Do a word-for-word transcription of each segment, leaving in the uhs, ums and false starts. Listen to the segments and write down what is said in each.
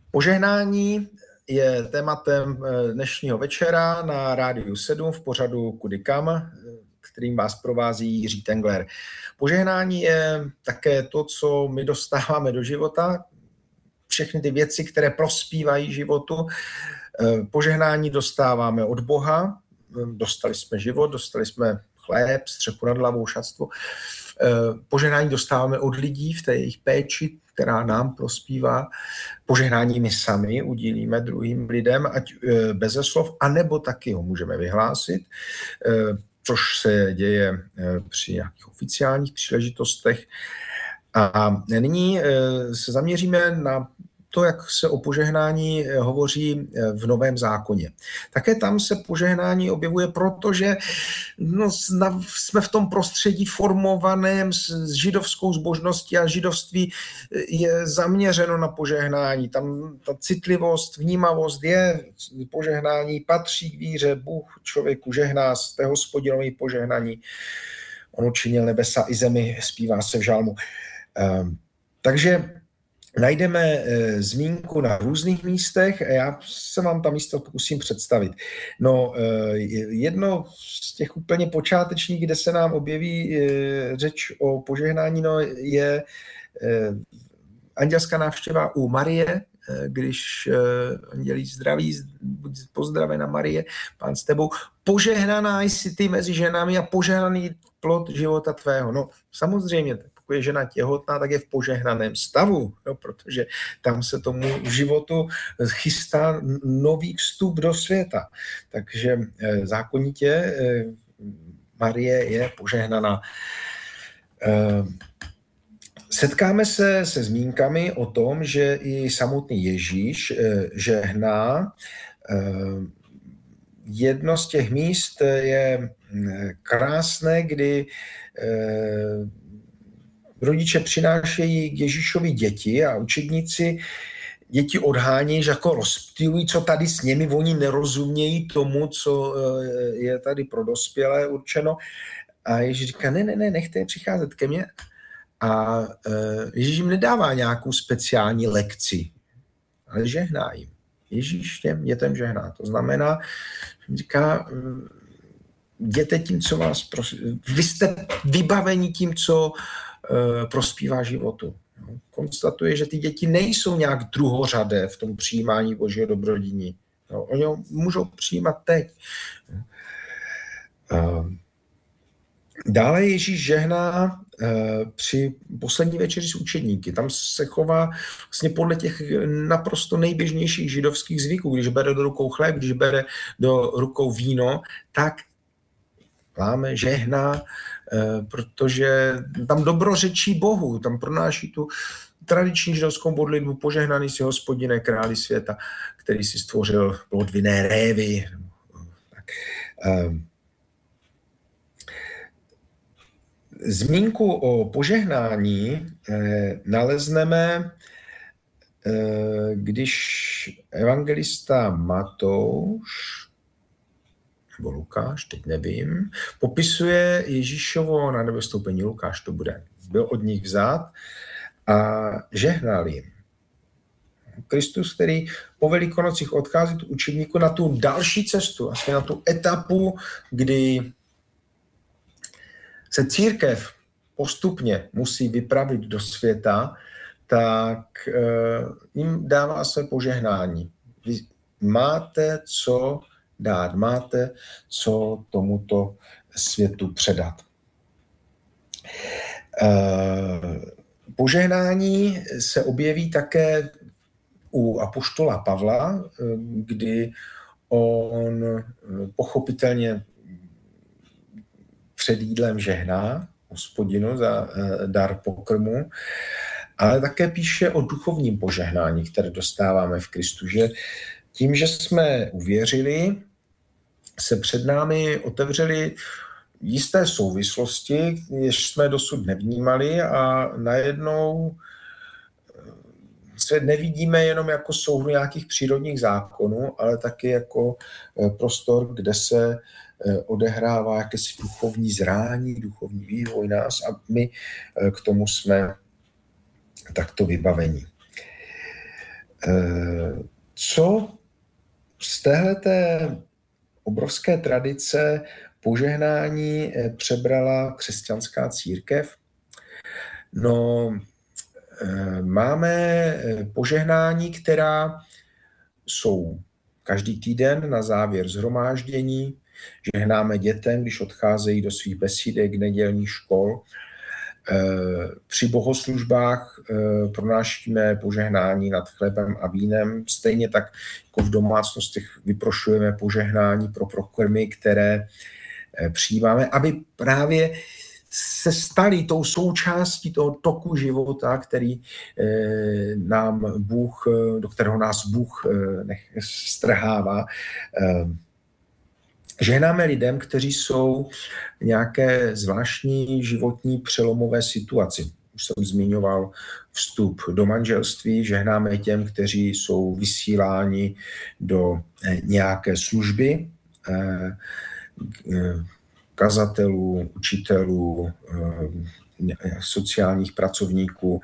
Požehnání je tématem dnešního večera na Rádiu sedm v pořadu Kudy kam, kterým vás provází Jiří Tengler. Požehnání je také to, co my dostáváme do života, všechny ty věci, které prospívají životu. Požehnání dostáváme od Boha, dostali jsme život, dostali jsme chléb, střechu nad hlavou, šatstvo. Požehnání dostáváme od lidí v té jejich péči, která nám prospívá. Požehnání my sami udílíme druhým lidem, ať beze slov, anebo taky ho můžeme vyhlásit, což se děje při nějakých oficiálních příležitostech. A nyní se zaměříme na to, jak se o požehnání hovoří v Novém zákoně. Také tam se požehnání objevuje, protože no, jsme v tom prostředí formovaném s židovskou zbožností a židovství je zaměřeno na požehnání. Tam ta citlivost, vnímavost je, požehnání patří k víře, Bůh člověku žehná, jste Hospodinovi požehnaní. On učinil nebesa i zemi, zpívá se v žalmu. Takže najdeme e, zmínku na různých místech a já se vám ta místa pokusím představit. No, e, jedno z těch úplně počátečních, kde se nám objeví e, řeč o požehnání, no, je e, andělská návštěva u Marie, e, když e, andělí zdraví, buď pozdravena Marie, Pán s tebou, požehnaná jsi ty mezi ženami a požehnaný plod života tvého. No, samozřejmě, pokud je žena těhotná, tak je v požehnaném stavu, no, protože tam se tomu životu chystá nový vstup do světa. Takže eh, zákonitě eh, Marie je požehnaná. Eh, setkáme se se zmínkami o tom, že i samotný Ježíš eh, žehná. Eh, jedno z těch míst je krásné, kdy eh, rodiče přinášejí k Ježíšovi děti a učedníci děti odhánějí, že jako rozptýlují, co tady s nimi, oni nerozumějí tomu, co je tady pro dospělé určeno. A Ježíš říká, ne, ne, ne, nechte je přicházet ke mně. A Ježíš jim nedává nějakou speciální lekci, ale žehná jim. Ježíš těm dětem žehná. To znamená, říká, jděte tím, co vás prosí. Vy jste vybaveni tím, co prospívá životu. Konstatuje, že ty děti nejsou nějak druhořadé v tom přijímání Božího dobrodiní. No, oni ho můžou přijímat teď. Dále Ježíš žehná při poslední večeři s učedníky. Tam se chová vlastně podle těch naprosto nejběžnějších židovských zvyků. Když bere do rukou chléb, když bere do rukou víno, tak láme, žehná, protože tam dobrořečí Bohu, tam pronáší tu tradiční židovskou modlitbu, požehnaný si Hospodine, králi světa, který si stvořil plod vinné révy. Tak. Zmínku o požehnání nalezneme, když evangelista Matouš nebo Lukáš, teď nevím, popisuje Ježíšovo na nebestoupení. Lukáš to bude. Byl od nich vzat a žehnal jim. Kristus, který po Velikonocích odchází učedníku na tu další cestu, vlastně na tu etapu, kdy se církev postupně musí vypravit do světa, tak jim dává své požehnání. Vy máte co dát, máte co tomuto světu předat. Požehnání se objeví také u apoštola Pavla, kdy on pochopitelně před jídlem žehná Hospodinu za dar pokrmu, ale také píše o duchovním požehnání, které dostáváme v Kristu, že tím, že jsme uvěřili, se před námi otevřely jisté souvislosti, jež jsme dosud nevnímali a najednou svět nevidíme jenom jako souhru nějakých přírodních zákonů, ale taky jako prostor, kde se odehrává jakési duchovní zrání, duchovní vývoj nás a my k tomu jsme takto vybaveni. Co z téhleté obrovské tradice požehnání přebrala křesťanská církev? No, máme požehnání, která jsou každý týden na závěr shromáždění, žehnáme dětem, když odcházejí do svých besídek, nedělních škol. Při bohoslužbách pronášíme požehnání nad chlebem a vínem. Stejně tak jako v domácnostech vyprošujeme požehnání pro pokrmy, které přijímáme, aby právě se staly tou součástí toho toku života, který nám Bůh, do kterého nás Bůh strhává. Žehnáme lidem, kteří jsou v nějaké zvláštní životní přelomové situaci. Už jsem zmiňoval vstup do manželství, žehnáme těm, kteří jsou vysíláni do nějaké služby, kazatelů, učitelů, sociálních pracovníků.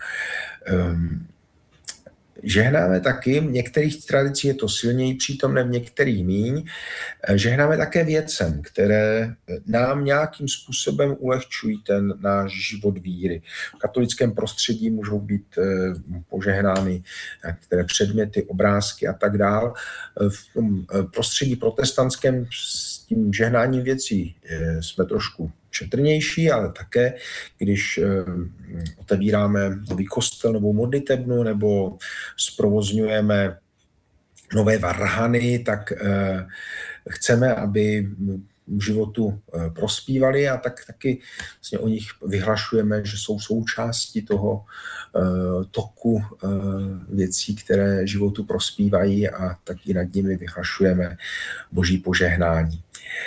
Žehnáme taky, v některých tradicích je to silněji přítomné, v některých míň. Žehnáme také věcem, které nám nějakým způsobem ulehčují ten náš život víry. V katolickém prostředí můžou být požehnány některé předměty, obrázky a tak dál. V tom prostředí protestantském s tím žehnáním věcí jsme trošku šetrnější, ale také, když otevíráme nový kostel, novou modlitebnu nebo zprovozňujeme nové varhany, tak chceme, aby v životu prospívali a tak taky vlastně o nich vyhlašujeme, že jsou součástí toho toku věcí, které životu prospívají a taky nad nimi vyhlašujeme Boží požehnání.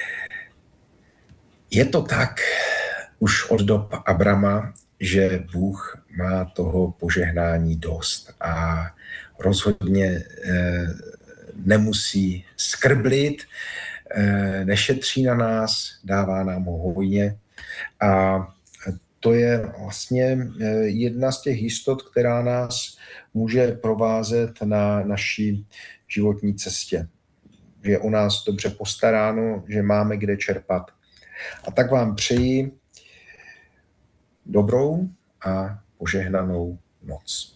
Je to tak už od dob Abrama, že Bůh má toho požehnání dost a rozhodně nemusí skrblit, nešetří na nás, dává nám ho hojně. A to je vlastně jedna z těch jistot, která nás může provázet na naší životní cestě. Že je o nás dobře postaráno, že máme kde čerpat. A tak vám přeji dobrou a požehnanou noc.